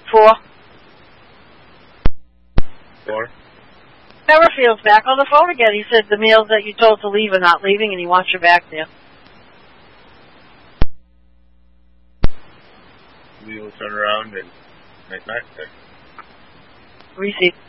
4. 4. Everfield's back on the phone again. He said the mails that you told to leave are not leaving, and he wants you back there. We will turn around and make back there. Receive.